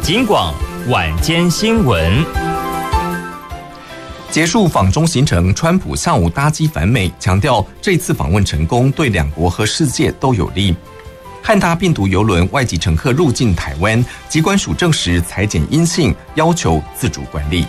警广晚间新闻。 结束访中行程，川普下午搭机返美，强调这次访问成功对两国和世界都有利。汉大病毒邮轮外籍乘客入境台湾，疾管署证实采检阴性，要求自主管理。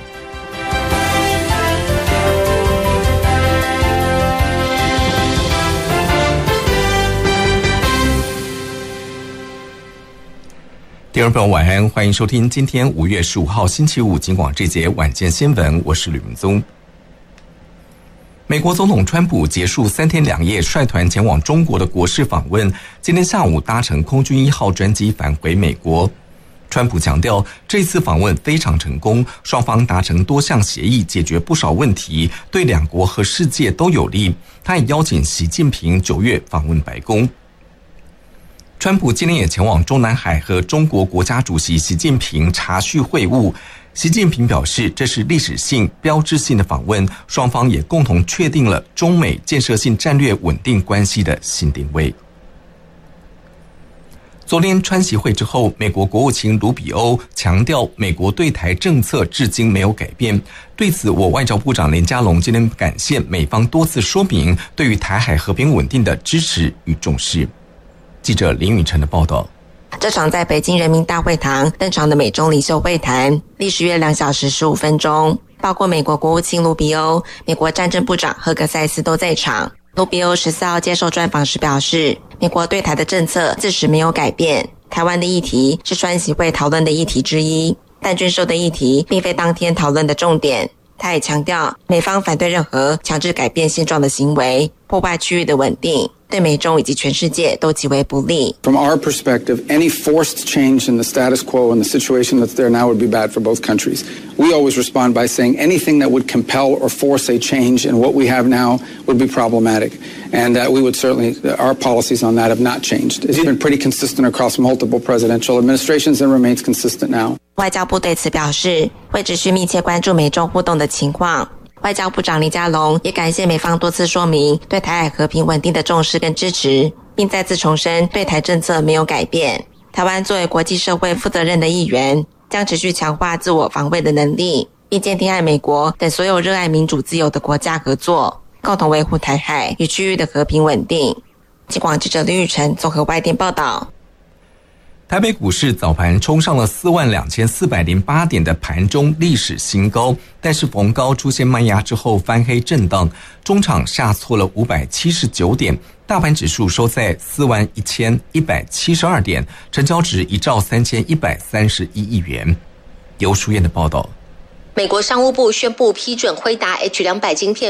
听众朋友晚安，欢迎收听今天5月15号星期五警广这节晚间新闻，我是吕明宗。美国总统川普结束3天2夜率团前往中国的国事访问，今天下午搭乘空军1号专机返回美国。川普强调，这次访问非常成功，双方达成多项协议，解决不少问题，对两国和世界都有利。他也邀请习近平9月访问白宫。川普今天也前往中南海和中国国家主席习近平茶叙会晤。习近平表示，这是历史性、标志性的访问，双方也共同确定了中美建设性战略稳定关系的新定位。昨天川习会之后，美国国务卿卢比欧强调，美国对台政策至今没有改变。对此，我外交部长连佳龙今天感谢美方多次说明对于台海和平稳定的支持与重视。记者林允晨的报道。 这场在北京人民大会堂登场的美中领袖会谈，历时约2小时15分钟，包括美国国务卿卢比欧、美国战争部长赫格塞斯都在场。卢比欧14号接受专访时表示，美国对台的政策自始没有改变，台湾的议题是川习会讨论的议题之一，但军售的议题并非当天讨论的重点。他也强调，美方反对任何强制改变现状的行为，破坏区域的稳定，对美中以及全世界都极为不利。 From our perspective, any forced change in the status quo and the situation that's there now would be bad for both countries. We always respond by saying anything that would compel or force a change in what we have now would be problematic. And we would certainly, our policies on that have not changed. It's been pretty consistent across multiple presidential administrations and remains consistent now. 外交部对此表示，会持续密切关注美中互动的情况。外交部长林佳龙也感谢美方多次说明对台海和平稳定的重视跟支持，并再次重申对台政策没有改变。台湾作为国际社会负责任的一员，将持续强化自我防卫的能力，并坚定和美国等所有热爱民主自由的国家合作，共同维护台海与区域的和平稳定。警广记者林宇晨综合外电报道。 台北股市早盘冲上了42408点的盘中历史新高，但是逢高出现卖压之后翻黑震荡，中场下挫了579点，大盘指数收在41172点，成交值1兆3131亿元。由淑燕的报道。 美国商务部宣布批准辉达 H200晶片